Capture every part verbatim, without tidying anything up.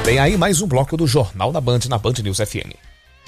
Vem aí mais um bloco do Jornal da Band, na Band News F M.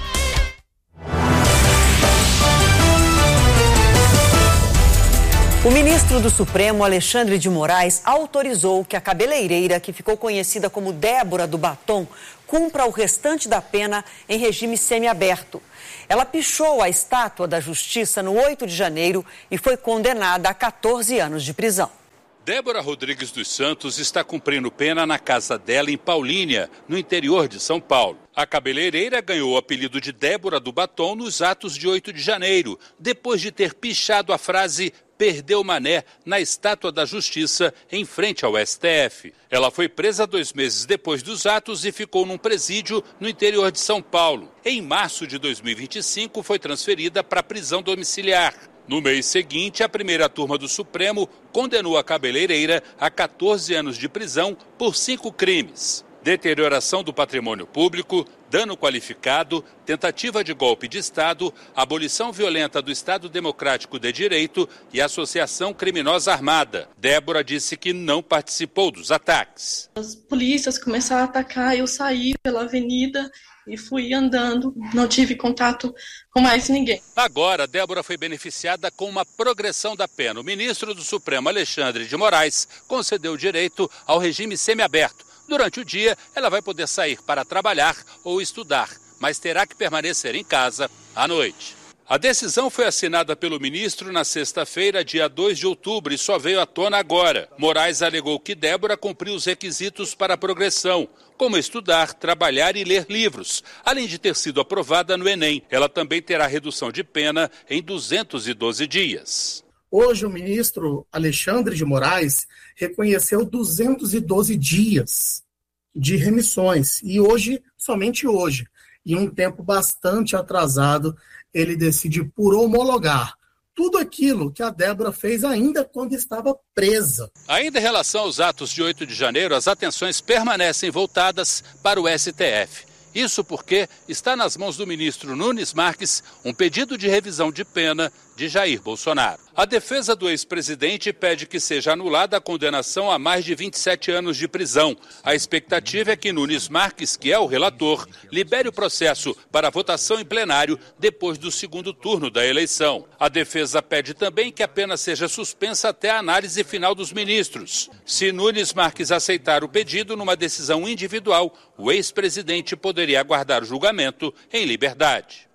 O ministro do Supremo, Alexandre de Moraes, autorizou que a cabeleireira, que ficou conhecida como Débora do Batom, cumpra o restante da pena em regime semiaberto. Ela pichou a estátua da Justiça no oito de janeiro e foi condenada a quatorze anos de prisão. Débora Rodrigues dos Santos está cumprindo pena na casa dela em Paulínia, no interior de São Paulo. A cabeleireira ganhou o apelido de Débora do Batom nos atos de oito de janeiro, depois de ter pichado a frase "Perdeu Mané" na estátua da Justiça em frente ao S T F. Ela foi presa dois meses depois dos atos e ficou num presídio no interior de São Paulo. Em março de dois mil e vinte e cinco, foi transferida para a prisão domiciliar. No mês seguinte, a primeira turma do Supremo condenou a cabeleireira a quatorze anos de prisão por cinco crimes: deterioração do patrimônio público, dano qualificado, tentativa de golpe de Estado, abolição violenta do Estado Democrático de Direito e associação criminosa armada. Débora disse que não participou dos ataques. As polícias começaram a atacar, eu saí pela avenida e fui andando, não tive contato com mais ninguém. Agora, Débora foi beneficiada com uma progressão da pena. O ministro do Supremo, Alexandre de Moraes, concedeu direito ao regime semiaberto. Durante o dia, ela vai poder sair para trabalhar ou estudar, mas terá que permanecer em casa à noite. A decisão foi assinada pelo ministro na sexta-feira, dia dois de outubro, e só veio à tona agora. Moraes alegou que Débora cumpriu os requisitos para a progressão, como estudar, trabalhar e ler livros, além de ter sido aprovada no Enem. Ela também terá redução de pena em duzentos e doze dias. Hoje, o ministro Alexandre de Moraes reconheceu duzentos e doze dias de remissões. E hoje, somente hoje, em um tempo bastante atrasado, ele decide por homologar tudo aquilo que a Débora fez ainda quando estava presa. Ainda em relação aos atos de oito de janeiro, as atenções permanecem voltadas para o S T F. Isso porque está nas mãos do ministro Nunes Marques um pedido de revisão de pena de Jair Bolsonaro. A defesa do ex-presidente pede que seja anulada a condenação a mais de vinte e sete anos de prisão. A expectativa é que Nunes Marques, que é o relator, libere o processo para votação em plenário depois do segundo turno da eleição. A defesa pede também que a pena seja suspensa até a análise final dos ministros. Se Nunes Marques aceitar o pedido numa decisão individual, o ex-presidente poderia aguardar o julgamento em liberdade.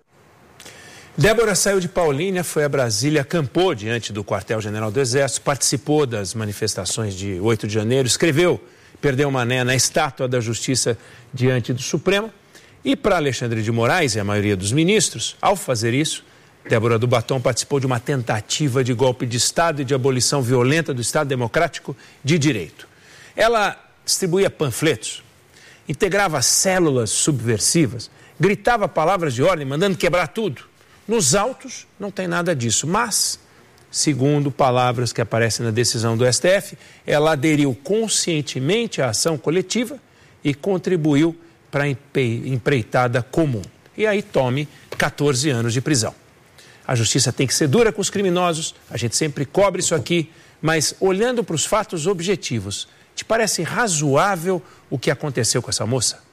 Débora saiu de Paulínia, foi a Brasília, acampou diante do quartel-general do Exército, participou das manifestações de oito de janeiro, escreveu "Perdeu Mané" na estátua da Justiça diante do Supremo. E para Alexandre de Moraes e a maioria dos ministros, ao fazer isso, Débora do Batom participou de uma tentativa de golpe de Estado e de abolição violenta do Estado Democrático de Direito. Ela distribuía panfletos, integrava células subversivas, gritava palavras de ordem, mandando quebrar tudo. Nos autos não tem nada disso, mas, segundo palavras que aparecem na decisão do S T F, ela aderiu conscientemente à ação coletiva e contribuiu para a empreitada comum. E aí tome quatorze anos de prisão. A justiça tem que ser dura com os criminosos, a gente sempre cobre isso aqui, mas olhando para os fatos objetivos, te parece razoável o que aconteceu com essa moça?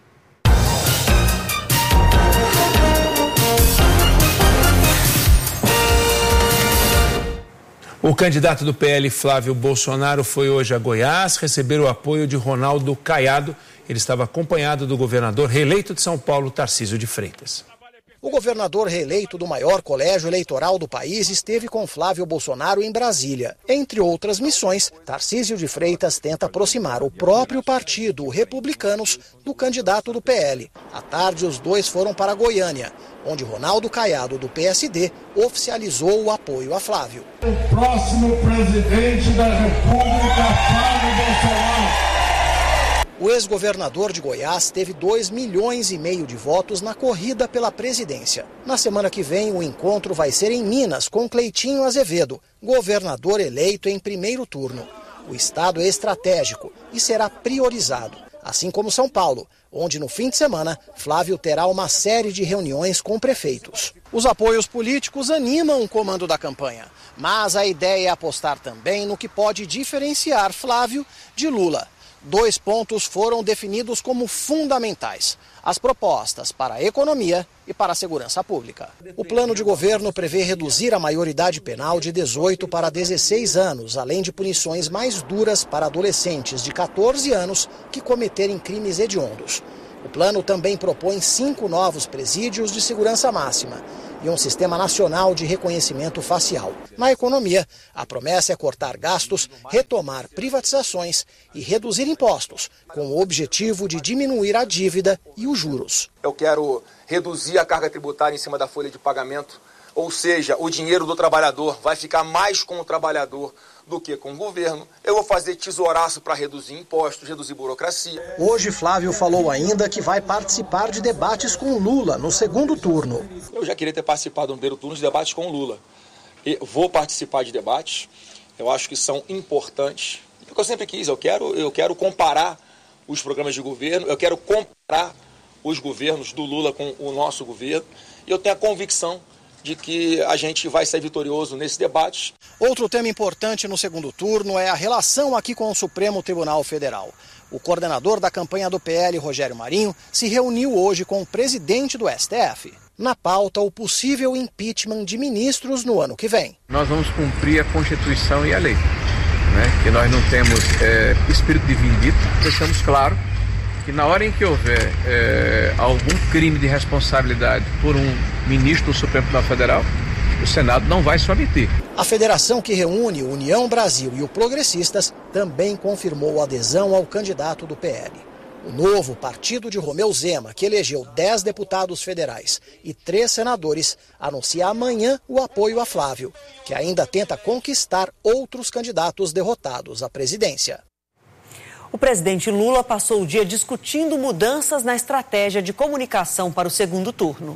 O candidato do P L, Flávio Bolsonaro, foi hoje a Goiás receber o apoio de Ronaldo Caiado. Ele estava acompanhado do governador reeleito de São Paulo, Tarcísio de Freitas. O governador reeleito do maior colégio eleitoral do país esteve com Flávio Bolsonaro em Brasília. Entre outras missões, Tarcísio de Freitas tenta aproximar o próprio partido, o Republicanos, do candidato do P L. À tarde, os dois foram para Goiânia, onde Ronaldo Caiado, do P S D, oficializou o apoio a Flávio. O próximo presidente da República, Flávio Bolsonaro. O ex-governador de Goiás teve dois milhões e meio de votos na corrida pela presidência. Na semana que vem, o encontro vai ser em Minas, com Cleitinho Azevedo, governador eleito em primeiro turno. O estado é estratégico e será priorizado, assim como São Paulo, onde no fim de semana, Flávio terá uma série de reuniões com prefeitos. Os apoios políticos animam o comando da campanha, mas a ideia é apostar também no que pode diferenciar Flávio de Lula. Dois pontos foram definidos como fundamentais: as propostas para a economia e para a segurança pública. O plano de governo prevê reduzir a maioridade penal de dezoito para dezesseis anos, além de punições mais duras para adolescentes de quatorze anos que cometerem crimes hediondos. O plano também propõe cinco novos presídios de segurança máxima e um sistema nacional de reconhecimento facial. Na economia, a promessa é cortar gastos, retomar privatizações e reduzir impostos, com o objetivo de diminuir a dívida e os juros. Eu quero reduzir a carga tributária em cima da folha de pagamento, ou seja, o dinheiro do trabalhador vai ficar mais com o trabalhador do que com o governo. Eu vou fazer tesouraço para reduzir impostos, reduzir burocracia. Hoje, Flávio falou ainda que vai participar de debates com Lula no segundo turno. Eu já queria ter participado no primeiro turno de debates com Lula. E vou participar de debates, eu acho que são importantes. É o que eu sempre quis, eu quero, eu quero comparar os programas de governo, eu quero comparar os governos do Lula com o nosso governo, e eu tenho a convicção de que a gente vai sair vitorioso nesse debate. Outro tema importante no segundo turno é a relação aqui com o Supremo Tribunal Federal. O coordenador da campanha do P L, Rogério Marinho, se reuniu hoje com o presidente do S T F. Na pauta, o possível impeachment de ministros no ano que vem. Nós vamos cumprir a Constituição e a lei, né? Que nós não temos é, espírito de vindita, deixamos claro que na hora em que houver é, algum crime de responsabilidade por um ministro do Supremo Tribunal Federal, o Senado não vai se omitir. A federação que reúne o União Brasil e o Progressistas também confirmou adesão ao candidato do P L. O novo partido de Romeu Zema, que elegeu dez deputados federais e três senadores, anuncia amanhã o apoio a Flávio, que ainda tenta conquistar outros candidatos derrotados à presidência. O presidente Lula passou o dia discutindo mudanças na estratégia de comunicação para o segundo turno.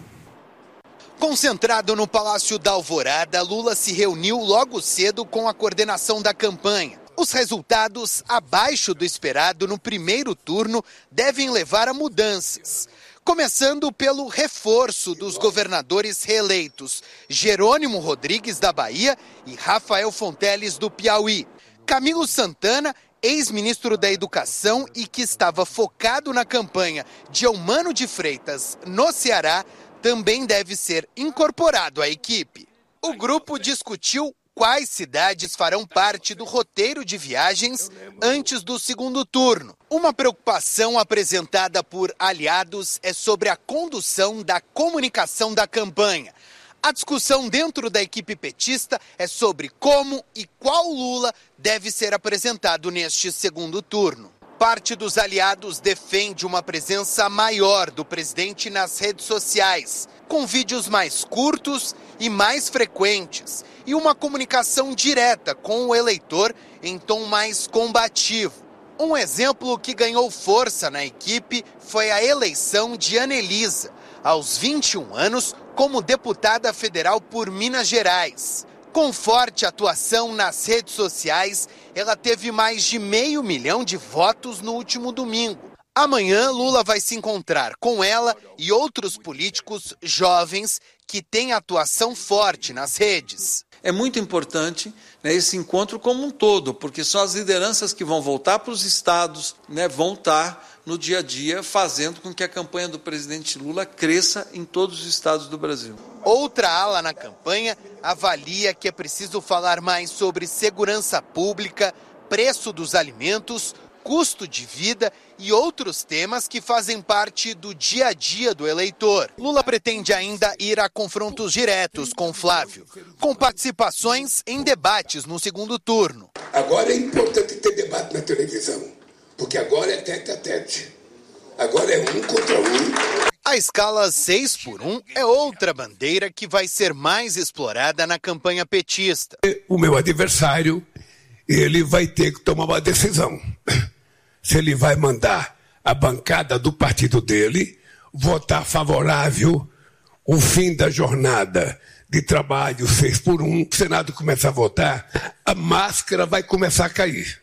Concentrado no Palácio da Alvorada, Lula se reuniu logo cedo com a coordenação da campanha. Os resultados abaixo do esperado no primeiro turno devem levar a mudanças. Começando pelo reforço dos governadores reeleitos, Jerônimo Rodrigues da Bahia e Rafael Fonteles do Piauí. Camilo Santana, ex-ministro da Educação e que estava focado na campanha de Eumano de Freitas no Ceará, também deve ser incorporado à equipe. O grupo discutiu quais cidades farão parte do roteiro de viagens antes do segundo turno. Uma preocupação apresentada por aliados é sobre a condução da comunicação da campanha. A discussão dentro da equipe petista é sobre como e qual Lula deve ser apresentado neste segundo turno. Parte dos aliados defende uma presença maior do presidente nas redes sociais, com vídeos mais curtos e mais frequentes, e uma comunicação direta com o eleitor em tom mais combativo. Um exemplo que ganhou força na equipe foi a eleição de Anelisa, aos vinte e um anos, como deputada federal por Minas Gerais. Com forte atuação nas redes sociais, ela teve mais de meio milhão de votos no último domingo. Amanhã, Lula vai se encontrar com ela e outros políticos jovens que têm atuação forte nas redes. É muito importante, né, esse encontro como um todo, porque são as lideranças que vão voltar para os estados, né, vão estar no dia a dia fazendo com que a campanha do presidente Lula cresça em todos os estados do Brasil. Outra ala na campanha avalia que é preciso falar mais sobre segurança pública, preço dos alimentos, custo de vida e outros temas que fazem parte do dia a dia do eleitor. Lula pretende ainda ir a confrontos diretos com Flávio, com participações em debates no segundo turno. Agora é importante ter debate na televisão, porque agora é tete a tete. Agora é um contra um. A escala seis por um é outra bandeira que vai ser mais explorada na campanha petista. O meu adversário, ele vai ter que tomar uma decisão. Se ele vai mandar a bancada do partido dele votar favorável o fim da jornada de trabalho seis por um, o Senado começa a votar, a máscara vai começar a cair.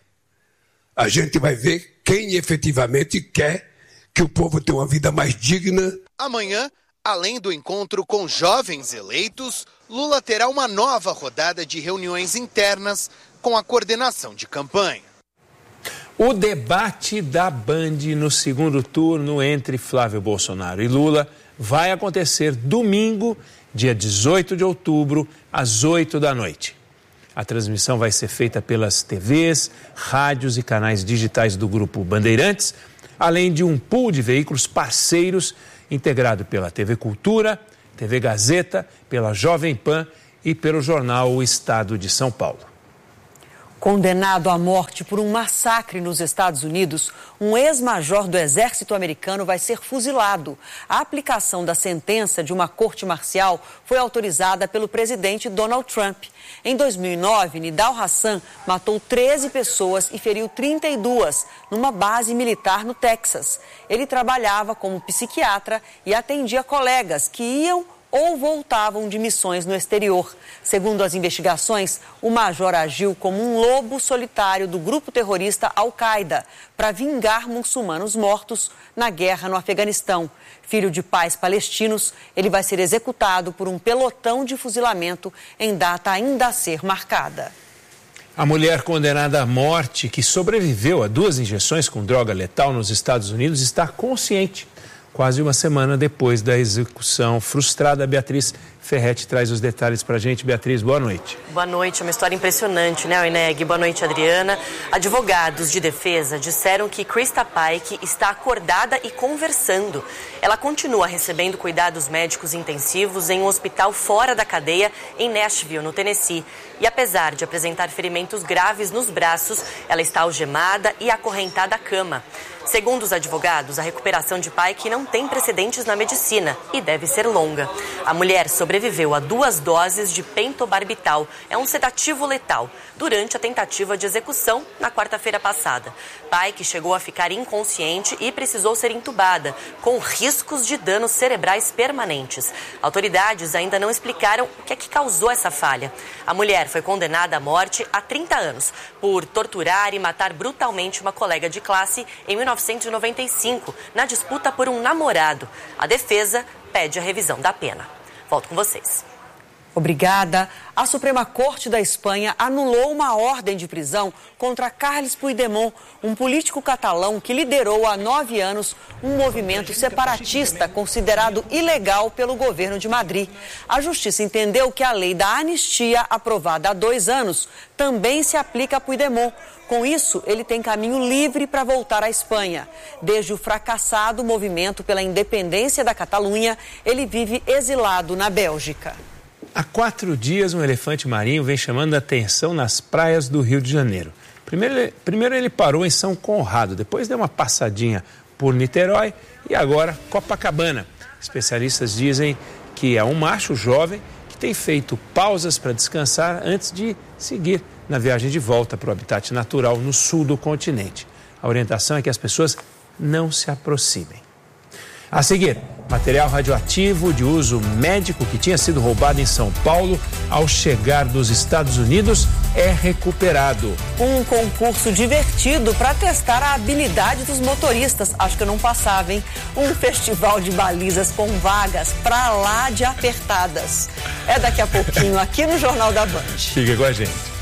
A gente vai ver quem efetivamente quer que o povo tenha uma vida mais digna. Amanhã, além do encontro com jovens eleitos, Lula terá uma nova rodada de reuniões internas com a coordenação de campanha. O debate da Band no segundo turno entre Flávio Bolsonaro e Lula vai acontecer domingo, dia dezoito de outubro, às oito da noite. A transmissão vai ser feita pelas T Vs, rádios e canais digitais do Grupo Bandeirantes, além de um pool de veículos parceiros integrado pela T V Cultura, T V Gazeta, pela Jovem Pan e pelo jornal O Estado de São Paulo. Condenado à morte por um massacre nos Estados Unidos, um ex-major do exército americano vai ser fuzilado. A aplicação da sentença de uma corte marcial foi autorizada pelo presidente Donald Trump. Em dois mil e nove, Nidal Hassan matou treze pessoas e feriu trinta e duas numa base militar no Texas. Ele trabalhava como psiquiatra e atendia colegas que iam ou voltavam de missões no exterior. Segundo as investigações, o major agiu como um lobo solitário do grupo terrorista Al-Qaeda para vingar muçulmanos mortos na guerra no Afeganistão. Filho de pais palestinos, ele vai ser executado por um pelotão de fuzilamento em data ainda a ser marcada. A mulher condenada à morte, que sobreviveu a duas injeções com droga letal nos Estados Unidos, está consciente. Quase uma semana depois da execução frustrada, Beatriz Ferretti traz os detalhes para a gente. Beatriz, boa noite. Boa noite, é uma história impressionante, né, Oineg? Boa noite, Adriana. Advogados de defesa disseram que Krista Pike está acordada e conversando. Ela continua recebendo cuidados médicos intensivos em um hospital fora da cadeia em Nashville, no Tennessee. E apesar de apresentar ferimentos graves nos braços, ela está algemada e acorrentada à cama. Segundo os advogados, a recuperação de Pike não tem precedentes na medicina e deve ser longa. A mulher sobreviveu a duas doses de pentobarbital, é um sedativo letal, durante a tentativa de execução na quarta-feira passada. Pike chegou a ficar inconsciente e precisou ser entubada, com riscos de danos cerebrais permanentes. Autoridades ainda não explicaram o que é que causou essa falha. A mulher foi condenada à morte há trinta anos por torturar e matar brutalmente uma colega de classe em mil novecentos e noventa e cinco, na disputa por um namorado. A defesa pede a revisão da pena. Volto com vocês. Obrigada. A Suprema Corte da Espanha anulou uma ordem de prisão contra Carles Puigdemont, um político catalão que liderou há nove anos um movimento separatista considerado ilegal pelo governo de Madrid. A Justiça entendeu que a lei da anistia, aprovada há dois anos, também se aplica a Puigdemont. Com isso, ele tem caminho livre para voltar à Espanha. Desde o fracassado movimento pela independência da Catalunha, ele vive exilado na Bélgica. Há quatro dias, um elefante marinho vem chamando a atenção nas praias do Rio de Janeiro. Primeiro, primeiro ele parou em São Conrado, depois deu uma passadinha por Niterói e agora Copacabana. Especialistas dizem que é um macho jovem que tem feito pausas para descansar antes de seguir na viagem de volta para o habitat natural no sul do continente. A orientação é que as pessoas não se aproximem. A seguir, material radioativo de uso médico que tinha sido roubado em São Paulo ao chegar dos Estados Unidos é recuperado. Um concurso divertido para testar a habilidade dos motoristas. Acho que eu não passava, hein? Um festival de balizas com vagas para lá de apertadas. É daqui a pouquinho aqui no Jornal da Band. Fica com a gente.